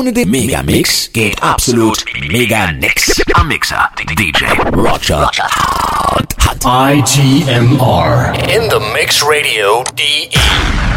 Ohne den Megamix geht absolut mega nix. Am Mixer, DJ Roger Hunt. ITMR. In the Mix Radio DE.